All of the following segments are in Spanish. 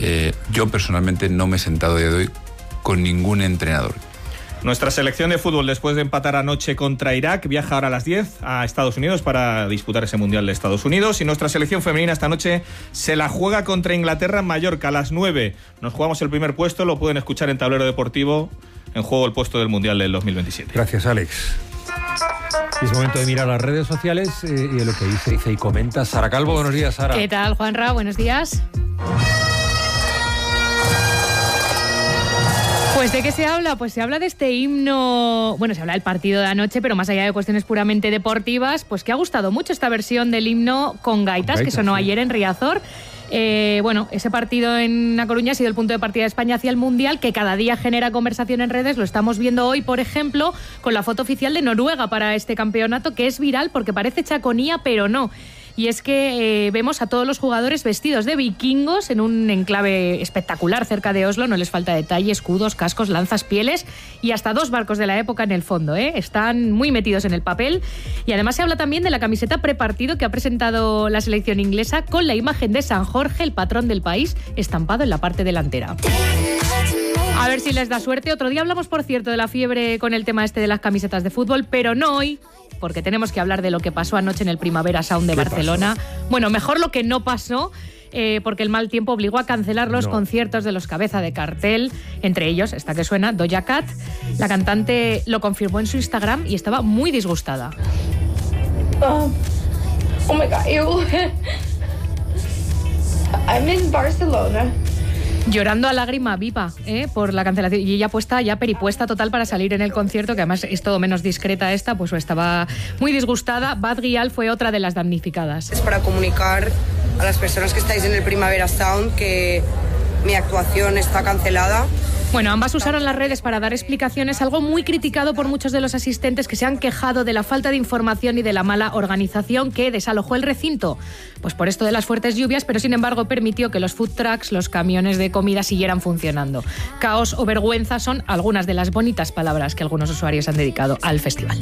Yo personalmente no me he sentado a día de hoy con ningún entrenador. Nuestra selección de fútbol, después de empatar anoche contra Irak, viaja ahora a las 10 a Estados Unidos para disputar ese Mundial de Estados Unidos. Y nuestra selección femenina esta noche se la juega contra Inglaterra en Mallorca a las 9. Nos jugamos el primer puesto, lo pueden escuchar en Tablero Deportivo, en juego el puesto del Mundial del 2027. Gracias, Alex. Es momento de mirar las redes sociales y de lo que dice y comenta Sara Calvo. Buenos días, Sara. ¿Qué tal, Juanra? Buenos días. Pues ¿de qué se habla? Pues se habla de este himno, bueno, se habla del partido de anoche, pero más allá de cuestiones puramente deportivas, pues que ha gustado mucho esta versión del himno con gaitas, que sonó ayer en Riazor. Bueno, ese partido en A Coruña ha sido el punto de partida de España hacia el Mundial, que cada día genera conversación en redes. Lo estamos viendo hoy, por ejemplo, con la foto oficial de Noruega para este campeonato, que es viral porque parece chaconía, pero no. Y es que vemos a todos los jugadores vestidos de vikingos en un enclave espectacular cerca de Oslo. No les falta detalle, escudos, cascos, lanzas, pieles y hasta 2 barcos de la época en el fondo, ¿eh? Están muy metidos en el papel. Y además se habla también de la camiseta prepartido que ha presentado la selección inglesa con la imagen de San Jorge, el patrón del país, estampado en la parte delantera. A ver si les da suerte. Otro día hablamos, por cierto, de la fiebre con el tema este de las camisetas de fútbol, pero no hoy, porque tenemos que hablar de lo que pasó anoche en el Primavera Sound de Barcelona. Pasó? Bueno, mejor lo que no pasó, porque el mal tiempo obligó a cancelar los conciertos de los cabeza de cartel, entre ellos esta que suena, Doja Cat. La cantante lo confirmó en su Instagram y estaba muy disgustada. Oh my God, I'm in Barcelona. Llorando a lágrima viva por la cancelación, y ella puesta ya peripuesta total para salir en el concierto, que además es todo menos discreta esta, pues estaba muy disgustada. Bad Gyal fue otra de las damnificadas. Es para comunicar a las personas que estáis en el Primavera Sound que mi actuación está cancelada. Bueno, ambas usaron las redes para dar explicaciones, algo muy criticado por muchos de los asistentes que se han quejado de la falta de información y de la mala organización que desalojó el recinto. Pues por esto de las fuertes lluvias, pero sin embargo permitió que los food trucks, los camiones de comida, siguieran funcionando. Caos o vergüenza son algunas de las bonitas palabras que algunos usuarios han dedicado al festival.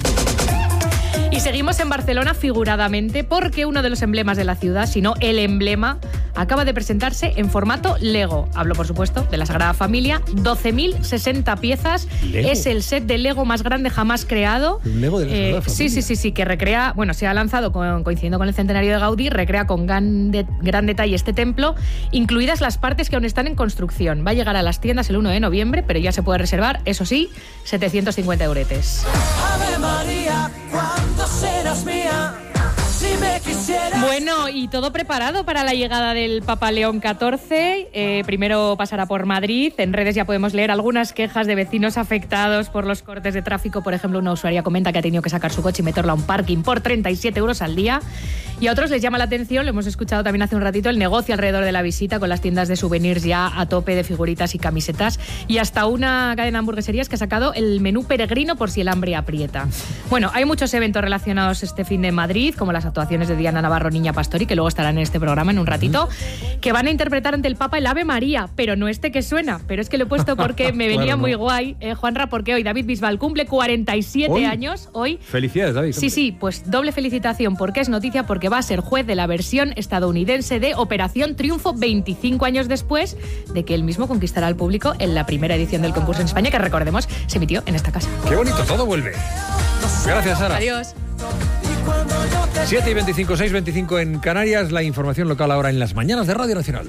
Y seguimos en Barcelona figuradamente porque uno de los emblemas de la ciudad, si no el emblema, acaba de presentarse en formato Lego. Hablo, por supuesto, de la Sagrada Familia. 12.060 piezas. ¿Lego? Es el set de Lego más grande jamás creado. ¿Un Lego de la Sagrada Familia? Sí, que recrea, bueno, se ha lanzado coincidiendo con el centenario de Gaudí, recrea con gran detalle este templo, incluidas las partes que aún están en construcción. Va a llegar a las tiendas el 1 de noviembre, pero ya se puede reservar, eso sí, 750 euretes. Ave María, ¿cuándo serás mía? Si me quisieras. Bueno, y todo preparado para la llegada del Papa León XIV. Primero pasará por Madrid. En redes ya podemos leer algunas quejas de vecinos afectados por los cortes de tráfico. Por ejemplo, una usuaria comenta que ha tenido que sacar su coche y meterlo a un parking por 37 euros al día. Y a otros les llama la atención, lo hemos escuchado también hace un ratito, el negocio alrededor de la visita, con las tiendas de souvenirs ya a tope de figuritas y camisetas. Y hasta una cadena de hamburgueserías que ha sacado el menú peregrino por si el hambre aprieta. Bueno, hay muchos eventos relacionados este fin de Madrid, como las actuaciones de Diana Navarro, Niña Pastori, que luego estarán en este programa en un ratito, que van a interpretar ante el Papa el Ave María, pero no este que suena, pero es que lo he puesto porque me venía muy guay, Juanra, porque hoy David Bisbal cumple 47 años, hoy. Felicidades, David. Sí, pues doble felicitación, porque es noticia, porque va a ser juez de la versión estadounidense de Operación Triunfo 25 años después de que él mismo conquistara al público en la primera edición del concurso en España, que recordemos, se emitió en esta casa. Qué bonito, todo vuelve. Gracias, Sara. Adiós. 7:25, 6:25 en Canarias, la información local ahora en las mañanas de Radio Nacional.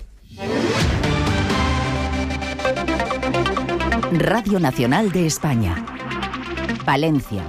Radio Nacional de España. Valencia.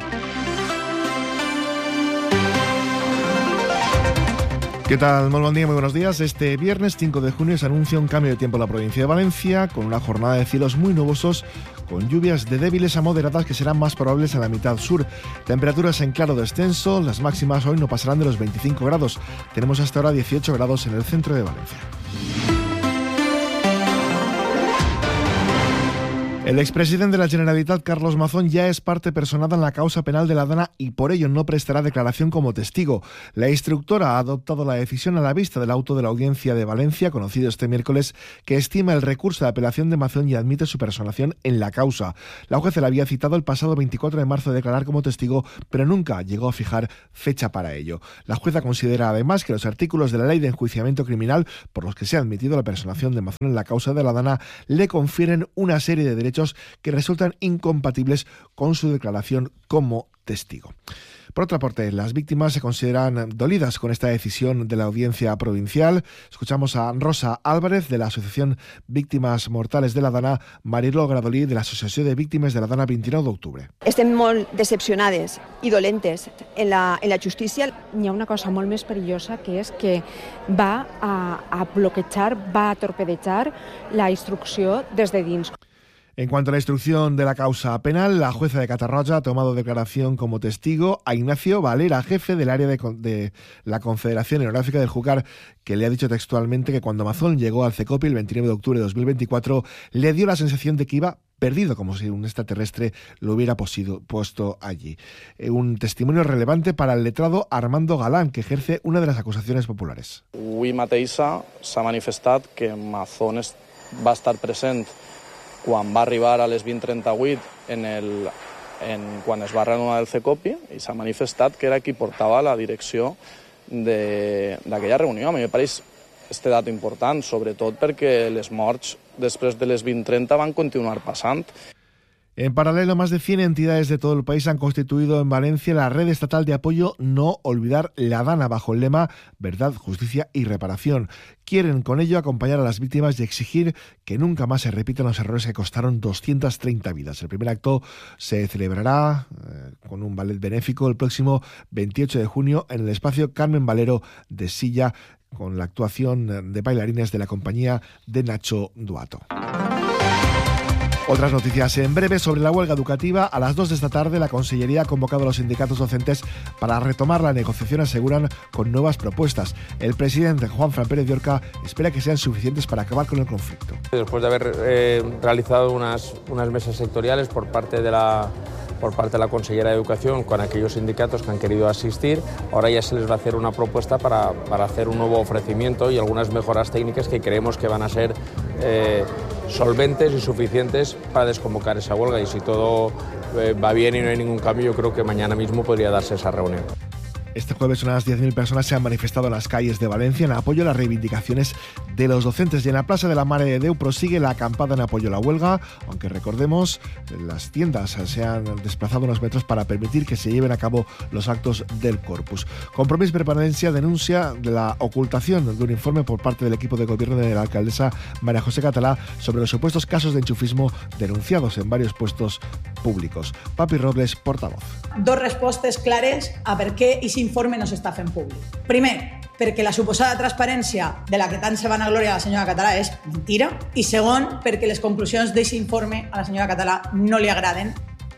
¿Qué tal? Muy buen día, muy buenos días. Este viernes 5 de junio se anuncia un cambio de tiempo en la provincia de Valencia, con una jornada de cielos muy nubosos, con lluvias de débiles a moderadas que serán más probables en la mitad sur. Temperaturas en claro descenso, las máximas hoy no pasarán de los 25 grados. Tenemos hasta ahora 18 grados en el centro de Valencia. El expresidente de la Generalitat, Carlos Mazón, ya es parte personada en la causa penal de la Dana y por ello no prestará declaración como testigo. La instructora ha adoptado la decisión a la vista del auto de la Audiencia de Valencia, conocido este miércoles, que estima el recurso de apelación de Mazón y admite su personación en la causa. La jueza le había citado el pasado 24 de marzo a declarar como testigo, pero nunca llegó a fijar fecha para ello. La jueza considera además que los artículos de la Ley de Enjuiciamiento Criminal, por los que se ha admitido la personación de Mazón en la causa de la Dana, le confieren una serie de derechos que resultan incompatibles con su declaración como testigo. Por otra parte, las víctimas se consideran dolidas con esta decisión de la Audiencia Provincial. Escuchamos a Rosa Álvarez, de la Asociación Víctimes Mortales de la Dana, Mariló Gradolí, de la Asociació de Víctimes de la Dana 29 d'octubre. Estem molt decepcionades i dolentes en la justícia. Hi ha una cosa molt més perillosa, que és que va a bloquejar, va a torpedejar la instrucció des de dins. En cuanto a la instrucción de la causa penal, la jueza de Catarroja ha tomado declaración como testigo a Ignacio Valera, jefe del área de la Confederación Hidrográfica del Júcar, que le ha dicho textualmente que cuando Mazón llegó al CECOPI el 29 de octubre de 2024, le dio la sensación de que iba perdido, como si un extraterrestre lo hubiera puesto allí. Un testimonio relevante para el letrado Armando Galán, que ejerce una de las acusaciones populares. Avui mateixa s'ha manifestat que Mazón va estar present quan va arribar a les 20:38 quan es va reanudar el CECOPI, i s'ha manifestat que era qui portava la direcció d'aquella reunió. A mi me pareix este dato important, sobretot perquè les morts després de les 20:30 van continuar passant. En paralelo, más de 100 entidades de todo el país han constituido en Valencia la red estatal de apoyo No Olvidar la Dana, bajo el lema Verdad, Justicia y Reparación. Quieren con ello acompañar a las víctimas y exigir que nunca más se repitan los errores que costaron 230 vidas. El primer acto se celebrará con un ballet benéfico el próximo 28 de junio en el espacio Carmen Valero de Silla, con la actuación de bailarines de la compañía de Nacho Duato. Otras noticias en breve sobre la huelga educativa. A las 2 de esta tarde la Consellería ha convocado a los sindicatos docentes para retomar la negociación, aseguran, con nuevas propuestas. El presidente Juanfran Pérez de Orca espera que sean suficientes para acabar con el conflicto. Después de haber realizado unas mesas sectoriales por parte de la Consellera de Educación con aquellos sindicatos que han querido asistir, ahora ya se les va a hacer una propuesta para hacer un nuevo ofrecimiento y algunas mejoras técnicas que creemos que van a ser solventes y suficientes para desconvocar esa huelga, y si todo va bien y no hay ningún cambio, yo creo que mañana mismo podría darse esa reunión. Este jueves unas 10.000 personas se han manifestado en las calles de Valencia en apoyo a las reivindicaciones de los docentes, y en la Plaza de la Mare de Déu prosigue la acampada en apoyo a la huelga, aunque recordemos, las tiendas se han desplazado unos metros para permitir que se lleven a cabo los actos del Corpus. Compromís per Valencia denuncia de la ocultación de un informe por parte del equipo de gobierno de la alcaldesa María José Català sobre los supuestos casos de enchufismo denunciados en varios puestos públicos. Papi Robles, portavoz. Dos respostes clares a per què aquest informe no s'està fent públic. Primer, perquè la suposada transparència de la que tant se vanagloria la senyora Català és mentira, i segon, perquè les conclusions d'aquest informe a la senyora Català no li agraden.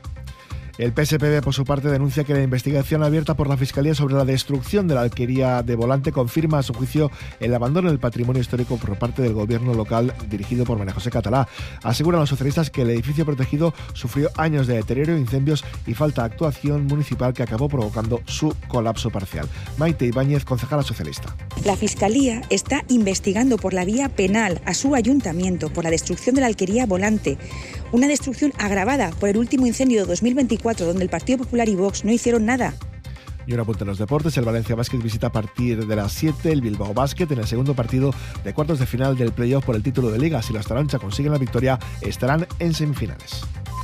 El PSPB, por su parte, denuncia que la investigación abierta por la Fiscalía sobre la destrucción de la alquería de Volante confirma, a su juicio, el abandono del patrimonio histórico por parte del gobierno local dirigido por María José Català. Aseguran los socialistas que el edificio protegido sufrió años de deterioro, incendios y falta de actuación municipal que acabó provocando su colapso parcial. Maite Ibáñez, concejala socialista. La Fiscalía está investigando por la vía penal a su ayuntamiento por la destrucción de la alquería Volante, una destrucción agravada por el último incendio de 2024, donde el Partido Popular y Vox no hicieron nada. Y un apunte en los deportes. El Valencia Basket visita a partir de las 7 el Bilbao Basket en el segundo partido de cuartos de final del playoff por el título de Liga. Si los Tarancha consiguen la victoria, estarán en semifinales.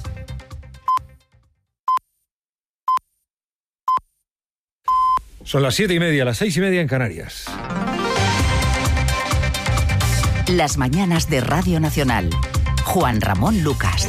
Son las 7:30, las 6:30 en Canarias. Las mañanas de Radio Nacional. Juan Ramón Lucas.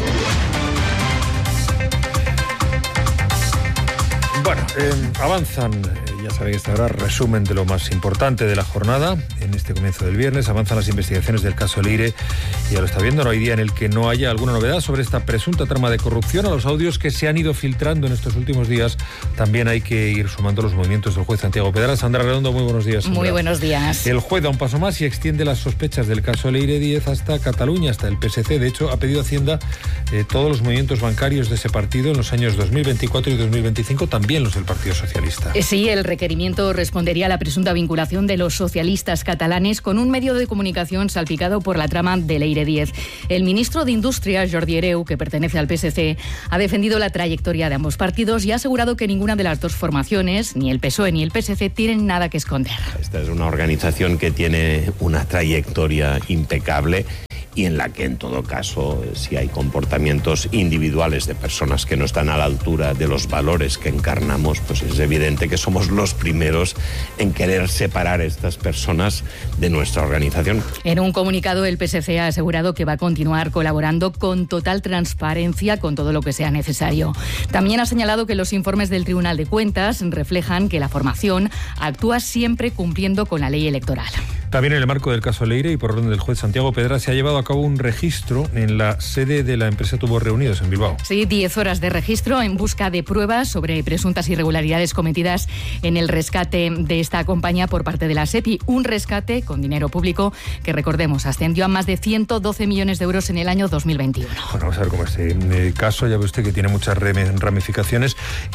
Bueno, avanzan, ya sabéis, esta hora resumen de lo más importante de la jornada en este comienzo del viernes. Avanzan las investigaciones del caso Leire. Ya lo está viendo, no hay día en el que no haya alguna novedad sobre esta presunta trama de corrupción. A los audios que se han ido filtrando en estos últimos días también hay que ir sumando los movimientos del juez Santiago Pedraz. Sandra Redondo, muy buenos días. Sandra. Muy buenos días. El juez da un paso más y extiende las sospechas del caso Leire 10 hasta Cataluña, hasta el PSC. De hecho, ha pedido a Hacienda todos los movimientos bancarios de ese partido en los años 2024 y 2025, también los del Partido Socialista. Sí, el requerimiento respondería a la presunta vinculación de los socialistas catalanes con un medio de comunicación salpicado por la trama de Leire 10. El ministro de Industria, Jordi Hereu, que pertenece al PSC, ha defendido la trayectoria de ambos partidos y ha asegurado que ninguna de las dos formaciones, ni el PSOE ni el PSC, tienen nada que esconder. Esta es una organización que tiene una trayectoria impecable y en la que, en todo caso, si hay comportamientos individuales de personas que no están a la altura de los valores que encarnamos, pues es evidente que somos los primeros en querer separar a estas personas de nuestra organización. En un comunicado, el PSC ha asegurado que va a continuar colaborando con total transparencia con todo lo que sea necesario. También ha señalado que los informes del Tribunal de Cuentas reflejan que la formación actúa siempre cumpliendo con la ley electoral. También en el marco del caso Leire y por orden del juez Santiago Pedraz se ha llevado a cabo un registro en la sede de la empresa Tubos Reunidos en Bilbao. Sí, 10 horas de registro en busca de pruebas sobre presuntas irregularidades cometidas en el rescate de esta compañía por parte de la SEPI. Un rescate con dinero público que, recordemos, ascendió a más de 112 millones de euros en el año 2021. Bueno, vamos a ver cómo este caso, ya ve usted que tiene muchas ramificaciones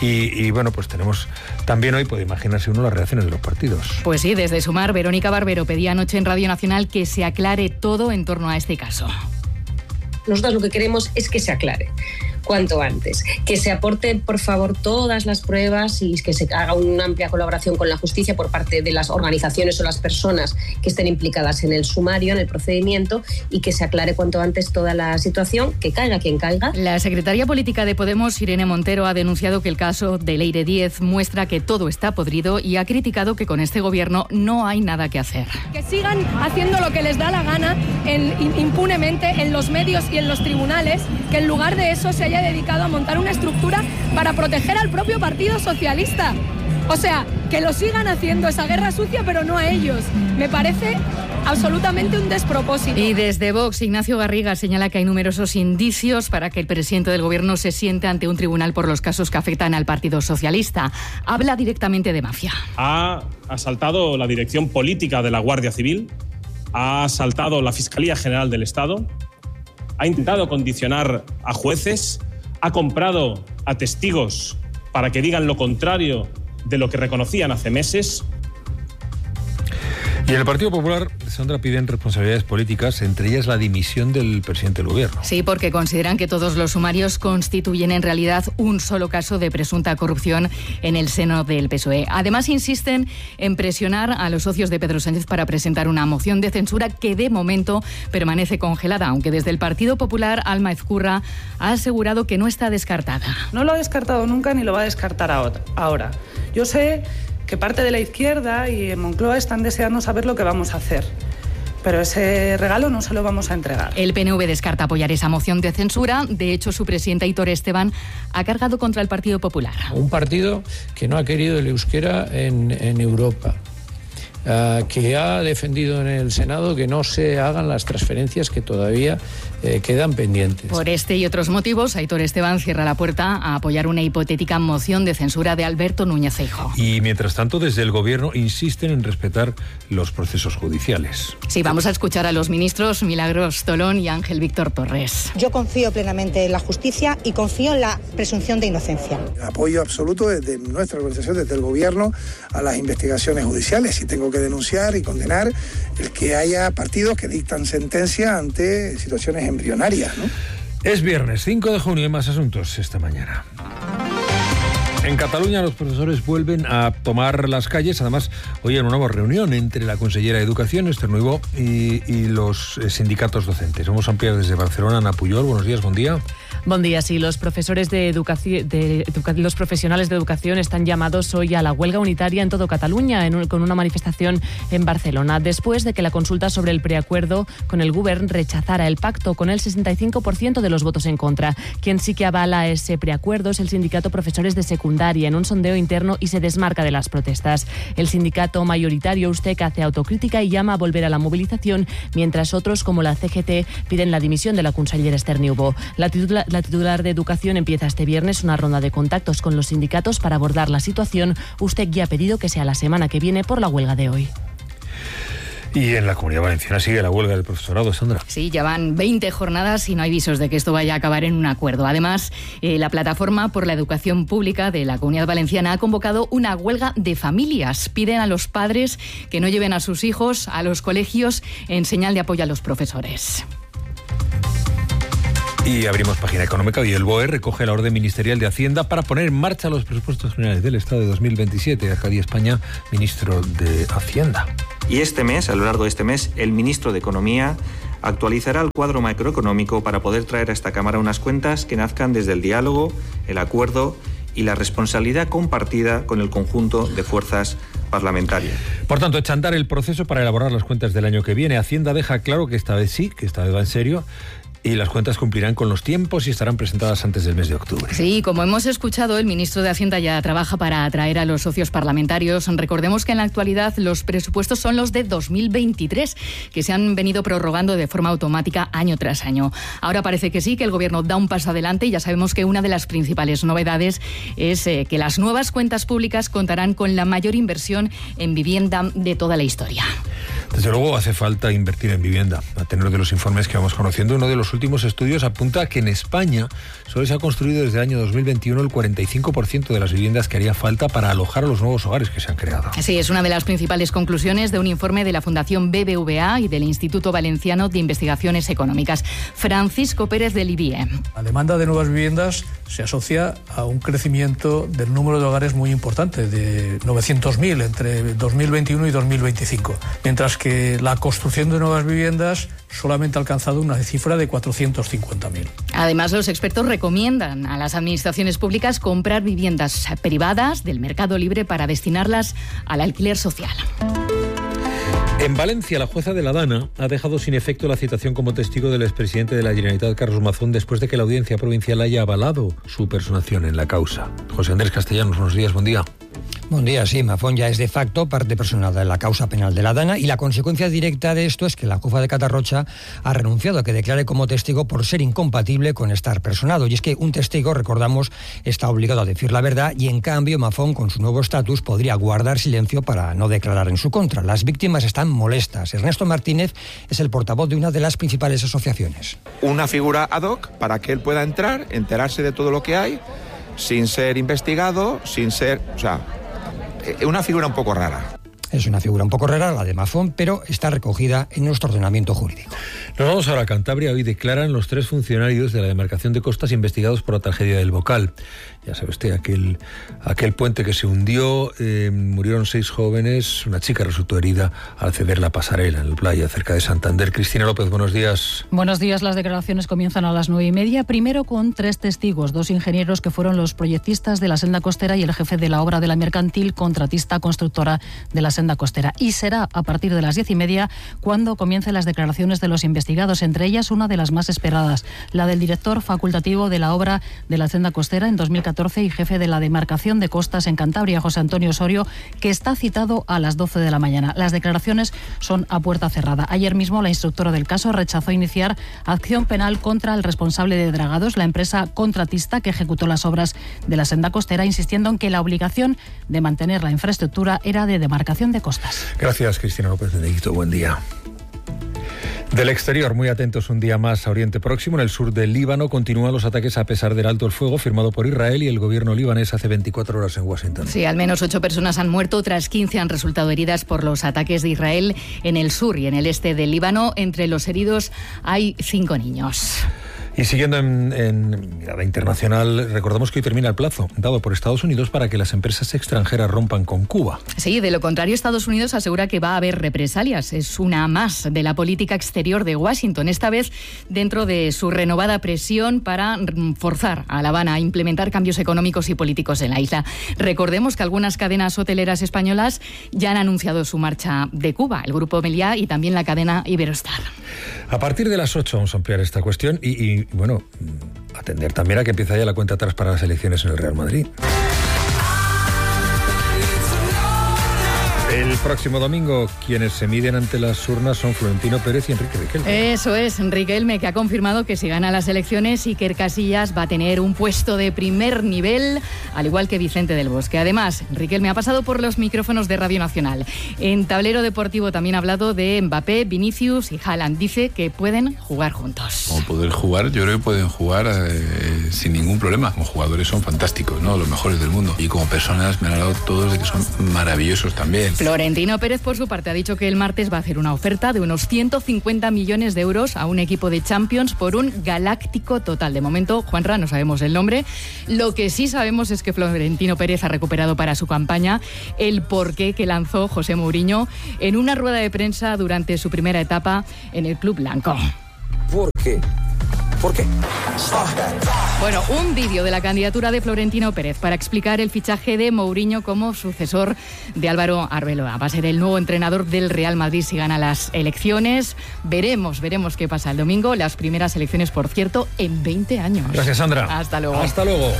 y bueno, pues tenemos también hoy, puede imaginarse uno, las reacciones de los partidos. Pues sí, desde Sumar, Verónica Barbero pedía anoche en Radio Nacional que se aclare todo en torno a este caso. Nosotros lo que queremos es que se aclare cuanto antes, que se aporten, por favor, todas las pruebas y que se haga una amplia colaboración con la justicia por parte de las organizaciones o las personas que estén implicadas en el sumario, en el procedimiento, y que se aclare cuanto antes toda la situación, que caiga quien caiga. La secretaria política de Podemos, Irene Montero, ha denunciado que el caso de Leire 10 muestra que todo está podrido y ha criticado que con este gobierno no hay nada que hacer. Que sigan haciendo lo que les da la gana impunemente en los medios y en los tribunales, que en lugar de eso se haya dedicado a montar una estructura para proteger al propio Partido Socialista. O sea, que lo sigan haciendo esa guerra sucia, pero no a ellos. Me parece absolutamente un despropósito. Y desde Vox, Ignacio Garriga señala que hay numerosos indicios para que el presidente del gobierno se siente ante un tribunal por los casos que afectan al Partido Socialista. Habla directamente de mafia. Ha asaltado la dirección política de la Guardia Civil, ha asaltado la Fiscalía General del Estado, ha intentado condicionar a jueces, ha comprado a testigos para que digan lo contrario de lo que reconocían hace meses. Y en el Partido Popular, Sandra, piden responsabilidades políticas, entre ellas la dimisión del presidente del gobierno. Sí, porque consideran que todos los sumarios constituyen en realidad un solo caso de presunta corrupción en el seno del PSOE. Además, insisten en presionar a los socios de Pedro Sánchez para presentar una moción de censura que de momento permanece congelada, aunque desde el Partido Popular, Alma Ezcurra ha asegurado que no está descartada. No lo ha descartado nunca ni lo va a descartar ahora. Yo sé que parte de la izquierda y en Moncloa están deseando saber lo que vamos a hacer. Pero ese regalo no se lo vamos a entregar. El PNV descarta apoyar esa moción de censura. De hecho, su presidente Aitor Esteban ha cargado contra el Partido Popular. Un partido que no ha querido el euskera en Europa. Que ha defendido en el Senado que no se hagan las transferencias que todavía quedan pendientes. Por este y otros motivos, Aitor Esteban cierra la puerta a apoyar una hipotética moción de censura de Alberto Núñez Feijóo. Y mientras tanto, desde el gobierno insisten en respetar los procesos judiciales. Sí, vamos a escuchar a los ministros Milagros Tolón y Ángel Víctor Torres. Yo confío plenamente en la justicia y confío en la presunción de inocencia. Apoyo absoluto desde nuestra organización, desde el gobierno, a las investigaciones judiciales. Y tengo que denunciar y condenar el que haya partidos que dictan sentencia ante situaciones embrionarias, ¿no? Es viernes 5 de junio y más asuntos esta mañana. En Cataluña los profesores vuelven a tomar las calles. Además, hoy hay una nueva reunión entre la consellera de Educación, Esther Nuevo, y los sindicatos docentes. Vamos a ampliar desde Barcelona. Ana Puyol, buenos días, buen día. Buen día, sí. Los profesores los profesionales de educación están llamados hoy a la huelga unitaria en todo Cataluña, con una manifestación en Barcelona, después de que la consulta sobre el preacuerdo con el Govern rechazara el pacto, con el 65% de los votos en contra. Quien sí que avala ese preacuerdo es el sindicato Profesores de Secundaria, secundaria en un sondeo interno y se desmarca de las protestas. El sindicato mayoritario USTEC hace autocrítica y llama a volver a la movilización, mientras otros, como la CGT, piden la dimisión de la consellera Esther Niubó. La titular de Educación empieza este viernes una ronda de contactos con los sindicatos para abordar la situación. USTEC ya ha pedido que sea la semana que viene por la huelga de hoy. Y en la Comunidad Valenciana sigue la huelga del profesorado, Sandra. Sí, ya van 20 jornadas y no hay visos de que esto vaya a acabar en un acuerdo. Además, la Plataforma por la Educación Pública de la Comunidad Valenciana ha convocado una huelga de familias. Piden a los padres que no lleven a sus hijos a los colegios en señal de apoyo a los profesores. Y abrimos página económica y el BOE recoge la orden ministerial de Hacienda para poner en marcha los presupuestos generales del Estado de 2027. Arcadio España, ministro de Hacienda. Y este mes, a lo largo de este mes, el ministro de Economía actualizará el cuadro macroeconómico para poder traer a esta Cámara unas cuentas que nazcan desde el diálogo, el acuerdo y la responsabilidad compartida con el conjunto de fuerzas parlamentarias. Por tanto, echar a andar el proceso para elaborar las cuentas del año que viene. Hacienda deja claro que esta vez sí, que esta vez va en serio, y las cuentas cumplirán con los tiempos y estarán presentadas antes del mes de octubre. Sí, como hemos escuchado, el ministro de Hacienda ya trabaja para atraer a los socios parlamentarios. Recordemos que en la actualidad los presupuestos son los de 2023, que se han venido prorrogando de forma automática año tras año. Ahora parece que sí, que el Gobierno da un paso adelante y ya sabemos que una de las principales novedades es que las nuevas cuentas públicas contarán con la mayor inversión en vivienda de toda la historia. Desde luego hace falta invertir en vivienda. A tenor de los informes que vamos conociendo, uno de los últimos estudios apunta que en España solo se ha construido desde el año 2021 el 45% de las viviendas que haría falta para alojar a los nuevos hogares que se han creado. Sí, es una de las principales conclusiones de un informe de la Fundación BBVA y del Instituto Valenciano de Investigaciones Económicas. Francisco Pérez del IBIE. La demanda de nuevas viviendas se asocia a un crecimiento del número de hogares muy importante, de 900.000 entre 2021 y 2025, mientras que la construcción de nuevas viviendas solamente ha alcanzado una cifra de 450.000. Además, los expertos recomiendan a las administraciones públicas comprar viviendas privadas del mercado libre para destinarlas al alquiler social. En Valencia, la jueza de la Dana ha dejado sin efecto la citación como testigo del expresidente de la Generalitat, Carlos Mazón, después de que la Audiencia Provincial haya avalado su personación en la causa. José Andrés Castellanos, buenos días, buen día. Buen día, sí, Mazón ya es de facto parte personal de la causa penal de la Dana y la consecuencia directa de esto es que la jueza de Catarrocha ha renunciado a que declare como testigo por ser incompatible con estar personado. Y es que un testigo, recordamos, está obligado a decir la verdad y en cambio Mazón, con su nuevo estatus, podría guardar silencio para no declarar en su contra. Las víctimas están molestas. Ernesto Martínez es el portavoz de una de las principales asociaciones. Una figura ad hoc para que él pueda entrar, enterarse de todo lo que hay, sin ser investigado, sin ser... O sea, una figura un poco rara. Es una figura un poco rara, la de Mazón, pero está recogida en nuestro ordenamiento jurídico. Nos vamos ahora a Cantabria. Hoy declaran los 3 funcionarios de la demarcación de costas investigados por la tragedia del Bocal. Ya sabe usted, aquel puente que se hundió, murieron 6 jóvenes, una chica resultó herida al ceder la pasarela en la playa cerca de Santander. Cristina López, buenos días. Buenos días, las declaraciones comienzan a las 9:30, primero con 3 testigos, 2 ingenieros que fueron los proyectistas de la senda costera y el jefe de la obra de la mercantil contratista constructora de la senda costera. Y será a partir de las 10:30 cuando comiencen las declaraciones de los investigados, entre ellas una de las más esperadas, la del director facultativo de la obra de la senda costera en 2014 y jefe de la demarcación de costas en Cantabria, José Antonio Osorio, que está citado a las 12 de la mañana. Las declaraciones son a puerta cerrada. Ayer mismo la instructora del caso rechazó iniciar acción penal contra el responsable de Dragados, la empresa contratista que ejecutó las obras de la senda costera, insistiendo en que la obligación de mantener la infraestructura era de demarcación de costas. Gracias, Cristina López Benedicto. Buen día. Del exterior, muy atentos un día más a Oriente Próximo. En el sur del Líbano continúan los ataques a pesar del alto el fuego firmado por Israel y el gobierno libanés hace 24 horas en Washington. Sí, al menos 8 personas han muerto, otras 15 han resultado heridas por los ataques de Israel en el sur y en el este del Líbano. Entre los heridos hay 5 niños. Y siguiendo en mirada internacional, recordamos que hoy termina el plazo dado por Estados Unidos para que las empresas extranjeras rompan con Cuba. Sí, de lo contrario, Estados Unidos asegura que va a haber represalias. Es una más de la política exterior de Washington, esta vez dentro de su renovada presión para forzar a La Habana a implementar cambios económicos y políticos en la isla. Recordemos que algunas cadenas hoteleras españolas ya han anunciado su marcha de Cuba, el Grupo Meliá y también la cadena Iberostar. A partir de las 8 vamos a ampliar esta cuestión y bueno, atender también a que empieza ya la cuenta atrás para las elecciones en el Real Madrid. próximo domingo. Quienes se miden ante las urnas son Florentino Pérez y Enrique Riquelme. Eso es, Riquelme, que ha confirmado que si gana las elecciones, Iker Casillas va a tener un puesto de primer nivel, al igual que Vicente del Bosque. Además, Riquelme ha pasado por los micrófonos de Radio Nacional. En Tablero Deportivo también ha hablado de Mbappé, Vinicius y Haaland. Dice que pueden jugar juntos. Como poder jugar, yo creo que pueden jugar sin ningún problema. Como jugadores son fantásticos, ¿no? Los mejores del mundo. Y como personas me han hablado todos de que son maravillosos también. Florentino Pérez, por su parte, ha dicho que el martes va a hacer una oferta de unos 150 millones de euros a un equipo de Champions por un galáctico total. De momento, Juanra, no sabemos el nombre. Lo que sí sabemos es que Florentino Pérez ha recuperado para su campaña el porqué que lanzó José Mourinho en una rueda de prensa durante su primera etapa en el club blanco. ¿Por qué? ¿Por qué? Bueno, un vídeo de la candidatura de Florentino Pérez para explicar el fichaje de Mourinho como sucesor de Álvaro Arbeloa. Va a ser el nuevo entrenador del Real Madrid si gana las elecciones. Veremos qué pasa el domingo. Las primeras elecciones, por cierto, en 20 años. Gracias, Sandra. Hasta luego. Hasta luego.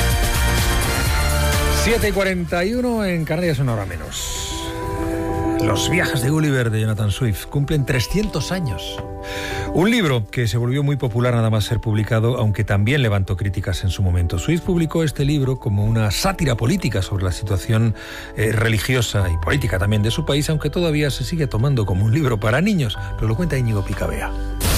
7:41 en Canarias, una hora menos. Los viajes de Gulliver de Jonathan Swift cumplen 300 años. Un libro que se volvió muy popular nada más ser publicado, aunque también levantó críticas en su momento. Swift publicó este libro como una sátira política sobre la situación religiosa y política también de su país, aunque todavía se sigue tomando como un libro para niños, pero lo cuenta Íñigo Picabea.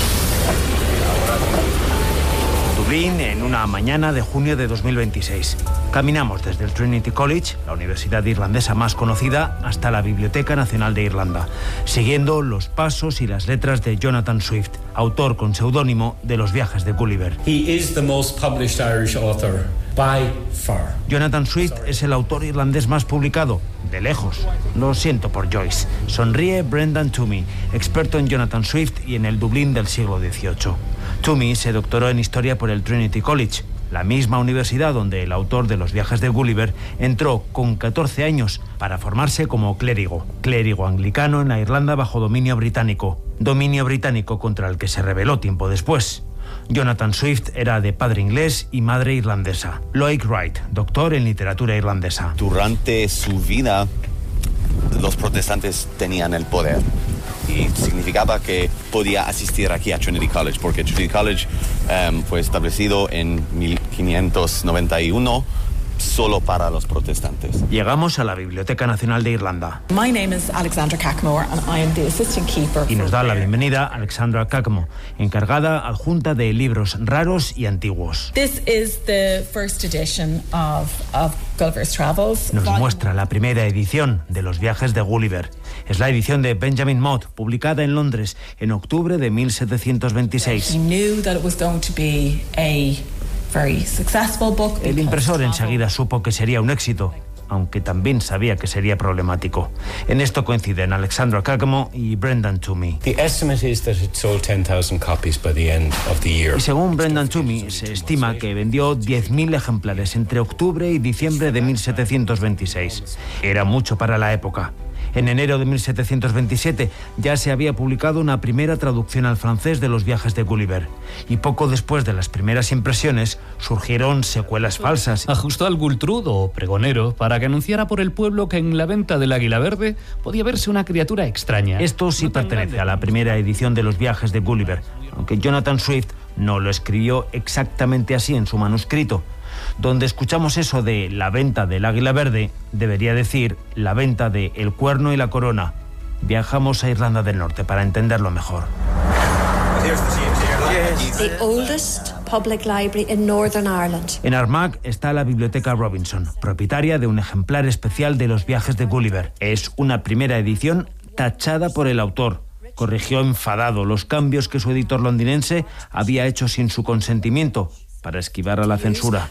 Dublín, en una mañana de junio de 2026. Caminamos desde el Trinity College, la universidad irlandesa más conocida, hasta la Biblioteca Nacional de Irlanda, siguiendo los pasos y las letras de Jonathan Swift, autor con seudónimo de Los viajes de Gulliver. He is the most published Irish author by far. Jonathan Swift es el autor irlandés más publicado, de lejos. Lo siento por Joyce. Sonríe Brendan Toomey, experto en Jonathan Swift y en el Dublín del siglo XVIII. Toomey se doctoró en Historia por el Trinity College, la misma universidad donde el autor de Los viajes de Gulliver entró con 14 años para formarse como clérigo anglicano en la Irlanda bajo dominio británico contra el que se rebeló tiempo después. Jonathan Swift era de padre inglés y madre irlandesa. Loic Wright, doctor en literatura irlandesa. Durante su vida, los protestantes tenían el poder. Y significaba que podía asistir aquí a Trinity College, porque Trinity College fue establecido en 1591 solo para los protestantes. Llegamos a la Biblioteca Nacional de Irlanda. My name is Alexandra Cackmore and I am the assistant keeper. Y nos da la bienvenida Alexandra Cackmore, encargada adjunta de libros raros y antiguos. This is the first edition of Gulliver's Travels. Nos muestra la primera edición de Los viajes de Gulliver. Es la edición de Benjamin Mott, publicada en Londres en octubre de 1726. He knew that it was going to be a very successful book. El impresor enseguida supo que sería un éxito, aunque también sabía que sería problemático. En esto coinciden Alexandra Cackmore y Brendan Toomey. The estimate is that it sold 10,000 copies by the end of the year. Y según Brendan Toomey, se estima que vendió 10.000 ejemplares entre octubre y diciembre de 1726. Era mucho para la época. En enero de 1727 ya se había publicado una primera traducción al francés de Los viajes de Gulliver. Y poco después de las primeras impresiones surgieron secuelas falsas. Ajustó al Gultrud o pregonero para que anunciara por el pueblo que en la venta del Águila Verde podía verse una criatura extraña. Esto sí pertenece a la primera edición de Los viajes de Gulliver, aunque Jonathan Swift no lo escribió exactamente así en su manuscrito. Donde escuchamos eso de la venta del Águila Verde, debería decir la venta de El cuerno y la corona. Viajamos a Irlanda del Norte para entenderlo mejor. The oldest public library in Northern Ireland. En Armagh está la Biblioteca Robinson, propietaria de un ejemplar especial de Los viajes de Gulliver. Es una primera edición tachada por el autor. Corrigió enfadado los cambios que su editor londinense había hecho sin su consentimiento, para esquivar a la censura.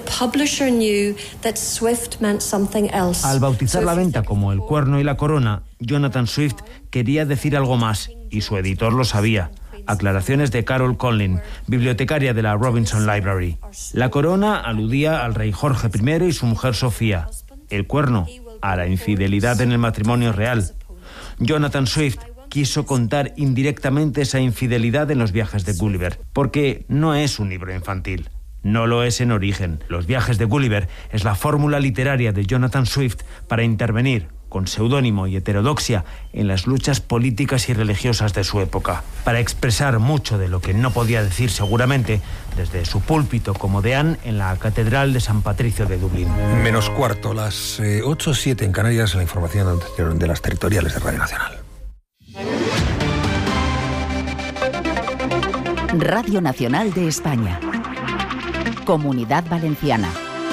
Al bautizar la venta como El cuerno y la corona, Jonathan Swift quería decir algo más, y su editor lo sabía. Aclaraciones de Carol Conlin, bibliotecaria de la Robinson Library. La corona aludía al rey Jorge I y su mujer Sofía. El cuerno, a la infidelidad en el matrimonio real. Jonathan Swift quiso contar indirectamente esa infidelidad en Los viajes de Gulliver, porque no es un libro infantil. No lo es en origen. Los viajes de Gulliver es la fórmula literaria de Jonathan Swift para intervenir, con seudónimo y heterodoxia, en las luchas políticas y religiosas de su época, para expresar mucho de lo que no podía decir seguramente desde su púlpito como deán en la Catedral de San Patricio de Dublín. Menos cuarto, las 8:07 en Canarias, la información de las territoriales de Radio Nacional. Radio Nacional de España. Comunidad Valenciana.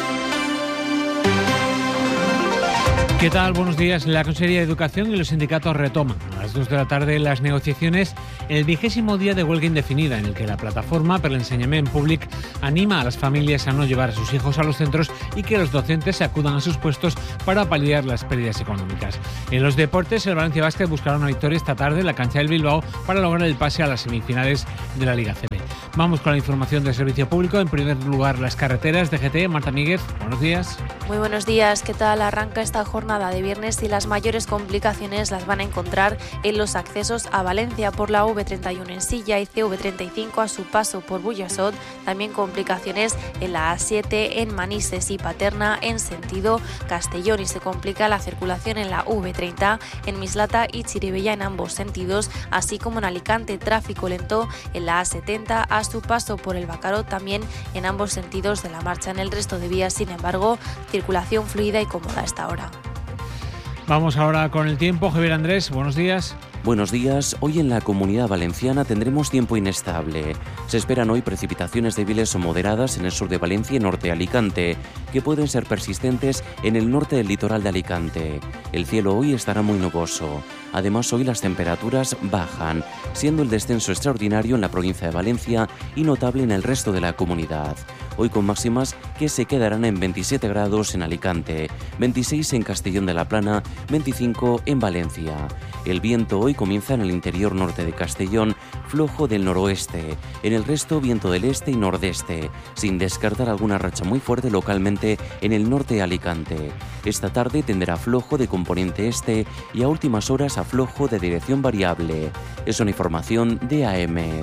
¿Qué tal? Buenos días. La Consellería de Educación y los sindicatos retoman a las 2 de la tarde las negociaciones en el 20º día de huelga indefinida, en el que la plataforma per l'ensenyament públic anima a las familias a no llevar a sus hijos a los centros y que los docentes acudan a sus puestos para paliar las pérdidas económicas. En los deportes, el Valencia Basket buscará una victoria esta tarde en la cancha del Bilbao para lograr el pase a las semifinales de la Liga CB. Vamos con la información del servicio público. En primer lugar, las carreteras. DGT, Marta Míguez, buenos días. Muy buenos días. ¿Qué tal? Arranca esta jornada de viernes y las mayores complicaciones las van a encontrar en los accesos a Valencia por la V31 en Silla y CV35 a su paso por Burjassot. También complicaciones en la A7 en Manises y Paterna en sentido Castellón, y se complica la circulación en la V30 en Mislata y Chirivella en ambos sentidos, así como en Alicante, tráfico lento en la A70 a su paso por el Bacarot, también en ambos sentidos de la marcha. En el resto de vías, sin embargo, circulación fluida y cómoda a esta hora. Vamos ahora con el tiempo. Javier Andrés, buenos días. Buenos días. Hoy en la Comunidad Valenciana tendremos tiempo inestable. Se esperan hoy precipitaciones débiles o moderadas en el sur de Valencia y norte de Alicante, que pueden ser persistentes en el norte del litoral de Alicante. El cielo hoy estará muy nuboso. Además, hoy las temperaturas bajan, siendo el descenso extraordinario en la provincia de Valencia y notable en el resto de la comunidad. Hoy con máximas que se quedarán en 27 grados en Alicante, 26 en Castellón de la Plana, 25 en Valencia. El viento hoy comienza en el interior norte de Castellón, flojo del noroeste. En el resto, viento del este y nordeste, sin descartar alguna racha muy fuerte localmente en el norte de Alicante. Esta tarde tendrá flojo de componente este y a últimas horas a flojo de dirección variable. Es una información de AEMET.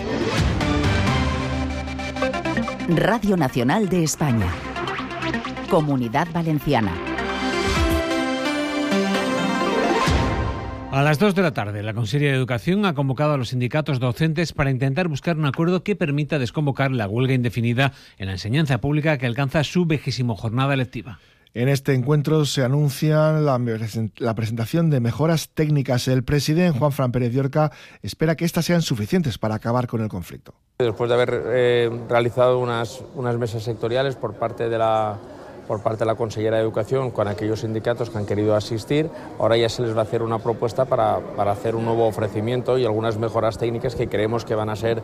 Radio Nacional de España. Comunidad Valenciana. A las 2 de la tarde, la Consellería de Educación ha convocado a los sindicatos docentes para intentar buscar un acuerdo que permita desconvocar la huelga indefinida en la enseñanza pública que alcanza su 20ª jornada lectiva. En este encuentro se anuncia la presentación de mejoras técnicas. El presidente Juanfran Pérez Llorca espera que estas sean suficientes para acabar con el conflicto. Después de haber realizado unas mesas sectoriales por parte de la Consellera de Educación con aquellos sindicatos que han querido asistir, ahora ya se les va a hacer una propuesta para hacer un nuevo ofrecimiento y algunas mejoras técnicas que creemos que van a ser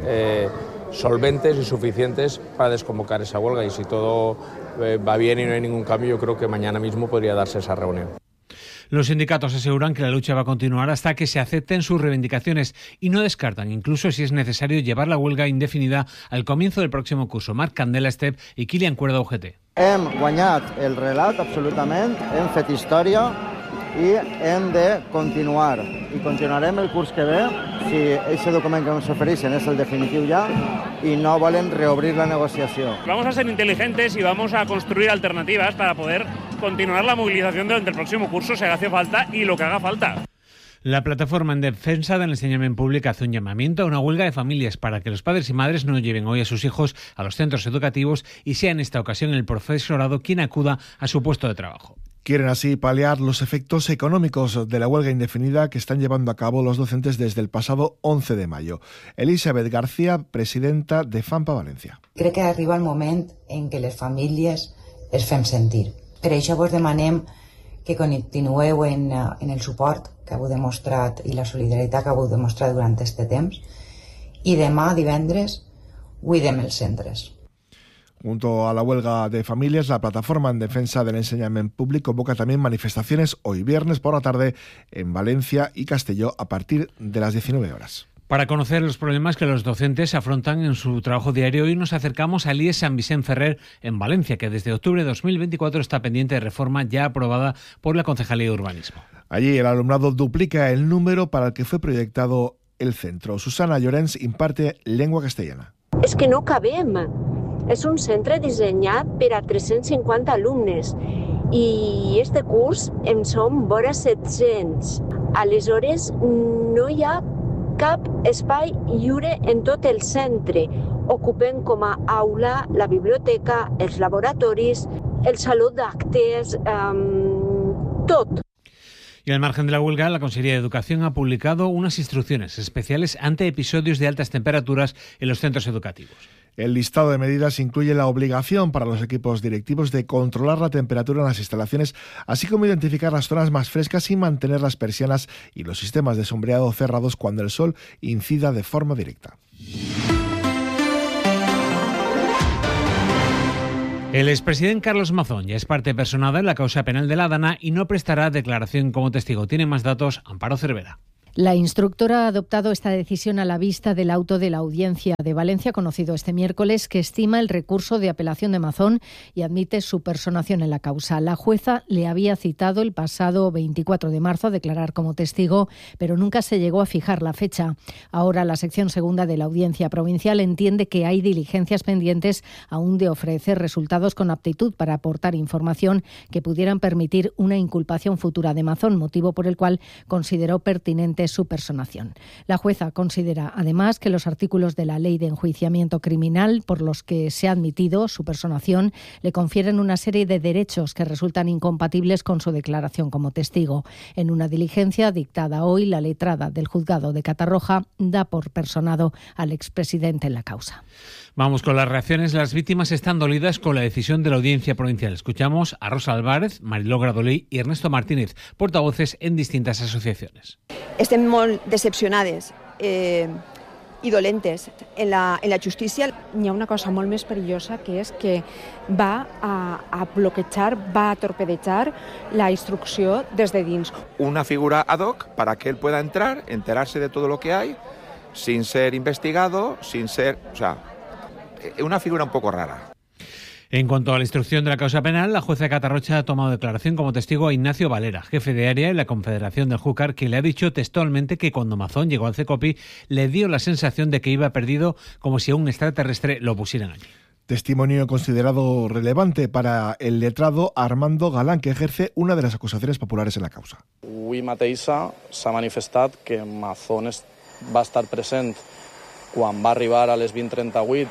solventes y suficientes para desconvocar esa huelga, y si todo va bien y no hay ningún cambio, yo creo que mañana mismo podría darse esa reunión. Los sindicatos aseguran que la lucha va a continuar hasta que se acepten sus reivindicaciones y no descartan, incluso si es necesario, llevar la huelga indefinida al comienzo del próximo curso. Marc Candela Estep y Kilian Cuerda, UGT. Hem guanyat el relat, absolutament, hem fet història i hem de continuar. I continuarem el curs que ve si aquest document que ens ofereixen és el definitiu ja i no volen reobrir la negociació. Vamos a ser inteligentes y vamos a construir alternativas para poder continuar la movilización durante el próximo curso si hace falta y lo que haga falta. La plataforma en defensa del enseñamiento público hace un llamamiento a una huelga de familias para que los padres y madres no lleven hoy a sus hijos a los centros educativos y sea en esta ocasión el profesorado quien acuda a su puesto de trabajo. Quieren así paliar los efectos económicos de la huelga indefinida que están llevando a cabo los docentes desde el pasado 11 de mayo. Elizabeth García, presidenta de FAMPA Valencia. Crec que arriba el moment en què les famílies es fem sentir. Per això vos demanem que continueu en el suport que heu demostrat i la solidaritat que heu demostrat durant aquest temps, i demà, divendres, cuidem els centres. Junto a la huelga de familias, la plataforma en defensa del enseñamiento público convoca también manifestaciones hoy viernes por la tarde en Valencia y Castelló a partir de las 19 horas. Para conocer los problemas que los docentes afrontan en su trabajo diario, hoy nos acercamos al IES San Vicente Ferrer en Valencia, que desde octubre de 2024 está pendiente de reforma ya aprobada por la Concejalía de Urbanismo. Allí el alumnado duplica el número para el que fue proyectado el centro. Susana Llorens imparte lengua castellana. És que no cabem. És un centre dissenyat per a 350 alumnes i este curs en som vora 700. Aleshores, no hi ha cap espai lliure en tot el centre. Ocupen com a aula la biblioteca, els laboratoris, el saló d'actes, tot. Y al margen de la huelga, la Consejería de Educación ha publicado unas instrucciones especiales ante episodios de altas temperaturas en los centros educativos. El listado de medidas incluye la obligación para los equipos directivos de controlar la temperatura en las instalaciones, así como identificar las zonas más frescas y mantener las persianas y los sistemas de sombreado cerrados cuando el sol incida de forma directa. El expresidente Carlos Mazón ya es parte personada en la causa penal de la Dana y no prestará declaración como testigo. Tiene más datos Amparo Cervera. La instructora ha adoptado esta decisión a la vista del auto de la Audiencia de Valencia, conocido este miércoles, que estima el recurso de apelación de Mazón y admite su personación en la causa. La jueza le había citado el pasado 24 de marzo a declarar como testigo, pero nunca se llegó a fijar la fecha. Ahora la sección segunda de la Audiencia Provincial entiende que hay diligencias pendientes aún de ofrecer resultados con aptitud para aportar información que pudieran permitir una inculpación futura de Mazón, motivo por el cual consideró pertinente su personación. La jueza considera además que los artículos de la Ley de Enjuiciamiento Criminal por los que se ha admitido su personación le confieren una serie de derechos que resultan incompatibles con su declaración como testigo. En una diligencia dictada hoy, la letrada del juzgado de Catarroja da por personado al expresidente en la causa. Vamos con las reacciones. Las víctimas están dolidas con la decisión de la Audiencia Provincial. Escuchamos a Rosa Álvarez, Mariló Gradolí y Ernesto Martínez, portavoces en distintas asociaciones. Estem molt decepcionades i dolentes. En la justícia hi ha una cosa molt més perillosa, que és que va a bloquejar, va a torpedejar la instrucció des de dins. Una figura ad hoc para que él pueda entrar, enterarse de todo lo que hay, sin ser investigado, sin ser... O sea, una figura un poco rara. En cuanto a la instrucción de la causa penal, la jueza de Catarrocha ha tomado declaración como testigo a Ignacio Valera, jefe de área en la Confederación del Júcar, que le ha dicho textualmente que cuando Mazón llegó al CECOPI le dio la sensación de que iba perdido, como si a un extraterrestre lo pusieran allí. Testimonio considerado relevante para el letrado Armando Galán, que ejerce una de las acusaciones populares en la causa. Avui mateixa s'ha manifestat que Mazón va estar present quan va arribar a les 20:38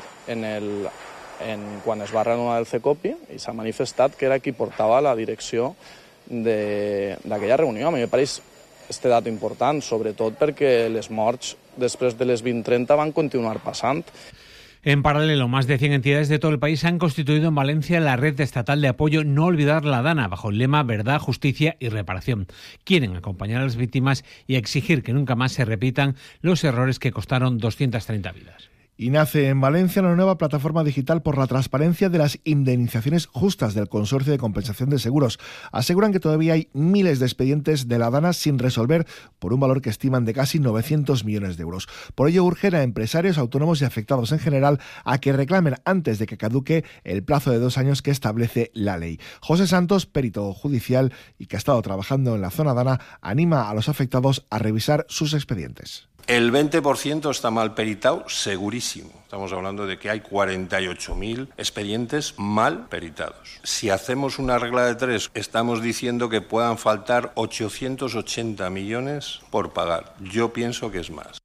quan es va renovar el CECOPI, i s'ha manifestat que era qui portava la direcció d'aquella reunió. A mi me pareix este dato important, sobretot perquè les morts després de les 20:30 van continuar passant. En paralelo, más de 100 entidades de todo el país han constituido en Valencia la red estatal de apoyo No Olvidar la Dana, bajo el lema Verdad, Justicia y Reparación. Quieren acompañar a las víctimas y exigir que nunca más se repitan los errores que costaron 230 vidas. Y nace en Valencia una nueva plataforma digital por la transparencia de las indemnizaciones justas del Consorcio de Compensación de Seguros. Aseguran que todavía hay miles de expedientes de la Dana sin resolver por un valor que estiman de casi 900 millones de euros. Por ello urgen a empresarios, autónomos y afectados en general a que reclamen antes de que caduque el plazo de 2 años que establece la ley. José Santos, perito judicial y que ha estado trabajando en la zona Dana, anima a los afectados a revisar sus expedientes. El 20% está mal peritado, segurísimo. Estamos hablando de que hay 48.000 expedientes mal peritados. Si hacemos una regla de 3, estamos diciendo que puedan faltar 880 millones por pagar. Yo pienso que es más.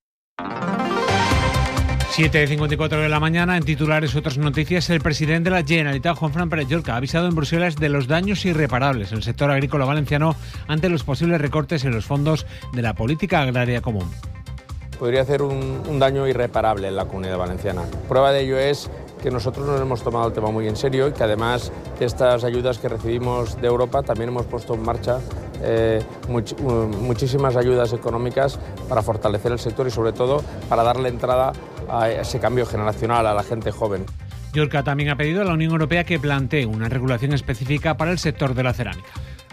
7:54 de la mañana, en titulares otras noticias, el presidente de la Generalitat, Juanfran Pérez Llorca, ha avisado en Bruselas de los daños irreparables en el sector agrícola valenciano ante los posibles recortes en los fondos de la política agraria común. Podría hacer un daño irreparable en la Comunidad Valenciana. Prueba de ello es que nosotros nos hemos tomado el tema muy en serio y que además de estas ayudas que recibimos de Europa también hemos puesto en marcha muchísimas ayudas económicas para fortalecer el sector y sobre todo para darle entrada a ese cambio generacional a la gente joven. Llorca también ha pedido a la Unión Europea que plantee una regulación específica para el sector de la cerámica.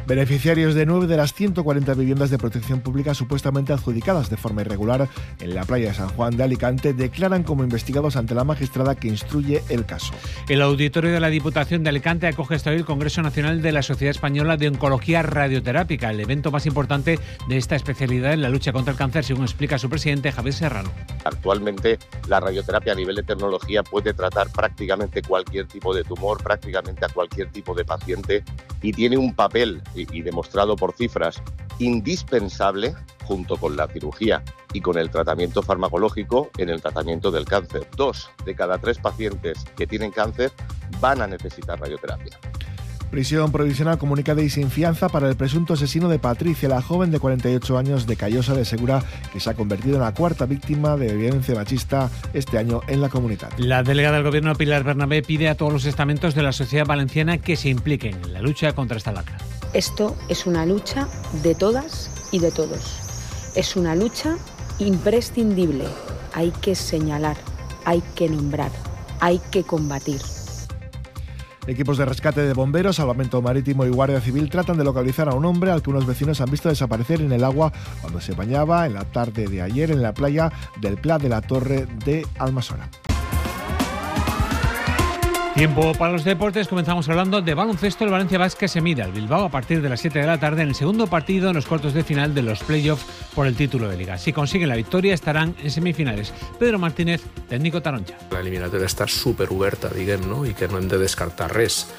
Beneficiarios de 9 de las 140 viviendas de protección pública supuestamente adjudicadas de forma irregular en la playa de San Juan de Alicante declaran como investigados ante la magistrada que instruye el caso. El auditorio de la Diputación de Alicante acoge hasta hoy el Congreso Nacional de la Sociedad Española de Oncología Radioterápica, el evento más importante de esta especialidad en la lucha contra el cáncer, según explica su presidente Javier Serrano. Actualmente la radioterapia a nivel de tecnología puede tratar prácticamente cualquier tipo de tumor, prácticamente a cualquier tipo de paciente, y tiene un papel, y demostrado por cifras, indispensable junto con la cirugía y con el tratamiento farmacológico en el tratamiento del cáncer. 2 de cada 3 pacientes que tienen cáncer van a necesitar radioterapia. Prisión provisional comunicada y sin fianza para el presunto asesino de Patricia, la joven de 48 años de Callosa de Segura, que se ha convertido en la 4ª víctima de violencia machista este año en la comunidad. La delegada del Gobierno, Pilar Bernabé, pide a todos los estamentos de la sociedad valenciana que se impliquen en la lucha contra esta lacra. Esto es una lucha de todas y de todos. Es una lucha imprescindible. Hay que señalar, hay que nombrar, hay que combatir. Equipos de rescate de bomberos, salvamento marítimo y guardia civil tratan de localizar a un hombre al que unos vecinos han visto desaparecer en el agua cuando se bañaba en la tarde de ayer en la playa del Pla de la Torre de Almasora. Tiempo para los deportes. Comenzamos hablando de baloncesto. El Valencia Basket se mide al Bilbao a partir de las 7 de la tarde en el segundo partido en los cuartos de final de los playoffs por el título de Liga. Si consiguen la victoria estarán en semifinales. Pedro Martínez, técnico taronja. La eliminatòria està superoberta, diguem, no? I que no hem de descartar res.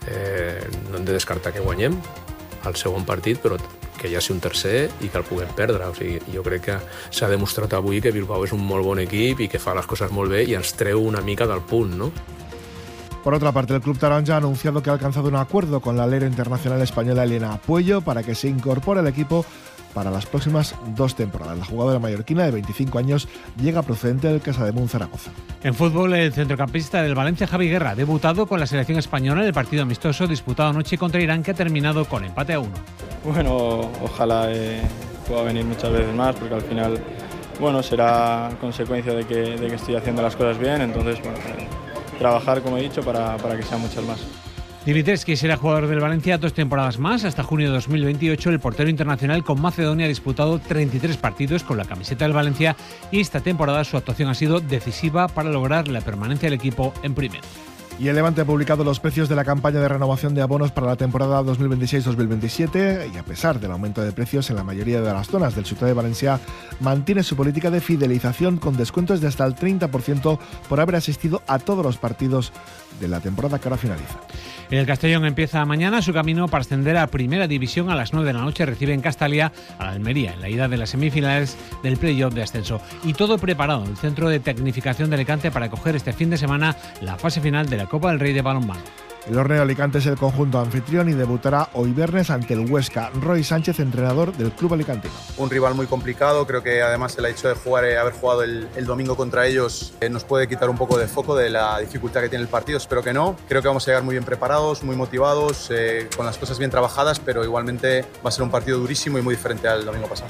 No hem de descartar que guanyem el segon partit, però que hi hagi un tercer i que el puguem perdre. O sigui, jo crec que s'ha demostrat avui que Bilbao és un molt bon equip i que fa les coses molt bé i ens treu una mica del punt, no? Por otra parte, el club taronja ha anunciado que ha alcanzado un acuerdo con la alero internacional española Elena Puello para que se incorpore al equipo para las próximas 2 temporadas. La jugadora mallorquina de 25 años llega procedente del Casademón Zaragoza. En fútbol, el centrocampista del Valencia, Javi Guerra, ha debutado con la selección española en el partido amistoso disputado anoche contra Irán, que ha terminado con empate a 1. Bueno, ojalá pueda venir muchas veces más, porque al final, bueno, será consecuencia de que estoy haciendo las cosas bien, entonces, bueno, trabajar, como he dicho, para que sean muchas más. Dimitrescu será jugador del Valencia 2 temporadas más. Hasta junio de 2028, el portero internacional con Macedonia ha disputado 33 partidos con la camiseta del Valencia y esta temporada su actuación ha sido decisiva para lograr la permanencia del equipo en primera. Y el Levante ha publicado los precios de la campaña de renovación de abonos para la temporada 2026-2027 y a pesar del aumento de precios en la mayoría de las zonas del Ciutat de Valencia, mantiene su política de fidelización con descuentos de hasta el 30% por haber asistido a todos los partidos de la temporada que ahora finaliza. El Castellón empieza mañana su camino para ascender a Primera División. A las 9 de la noche recibe en Castalia a la Almería en la ida de las semifinales del playoff de ascenso. Y todo preparado en el Centro de Tecnificación de Alicante para acoger este fin de semana la fase final de la Copa del Rey de balonmano. El Horneo Alicante es el conjunto anfitrión y debutará hoy viernes ante el Huesca. Roy Sánchez, entrenador del club alicantino. Un rival muy complicado, creo que además el hecho de haber jugado el domingo contra ellos nos puede quitar un poco de foco de la dificultad que tiene el partido, espero que no. Creo que vamos a llegar muy bien preparados, muy motivados, con las cosas bien trabajadas, pero igualmente va a ser un partido durísimo y muy diferente al domingo pasado.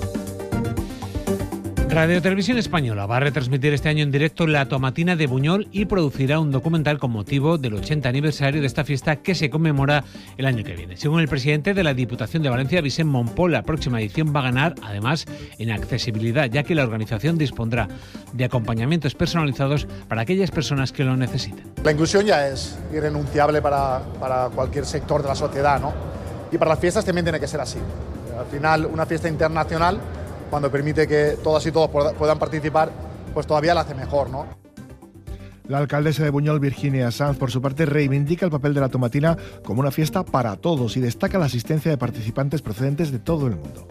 Radio Televisión Española va a retransmitir este año en directo la Tomatina de Buñol y producirá un documental con motivo del 80 aniversario de esta fiesta que se conmemora el año que viene. Según el presidente de la Diputación de Valencia, Vicent Montpol, la próxima edición va a ganar, además, en accesibilidad, ya que la organización dispondrá de acompañamientos personalizados para aquellas personas que lo necesiten. La inclusión ya es irrenunciable para cualquier sector de la sociedad, ¿no? Y para las fiestas también tiene que ser así. Al final, una fiesta internacional, cuando permite que todas y todos puedan participar, pues todavía la hace mejor, ¿no? La alcaldesa de Buñol, Virginia Sanz, por su parte, reivindica el papel de la Tomatina como una fiesta para todos y destaca la asistencia de participantes procedentes de todo el mundo.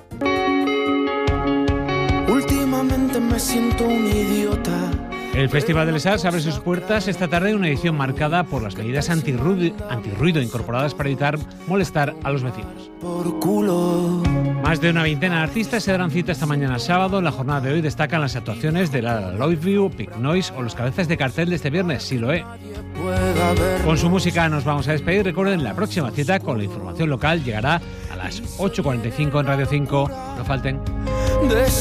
Últimamente me siento un idiota. El Festival de Les Arts abre sus puertas esta tarde en una edición marcada por las medidas antirruido incorporadas para evitar molestar a los vecinos. Por culo. Más de una veintena de artistas se darán cita esta mañana sábado. En la jornada de hoy destacan las actuaciones de La Love View, Big Noise o los cabezas de cartel de este viernes, Siloé. Con su música nos vamos a despedir. Recuerden, la próxima cita con la información local llegará a las 8:45 en Radio 5. No falten.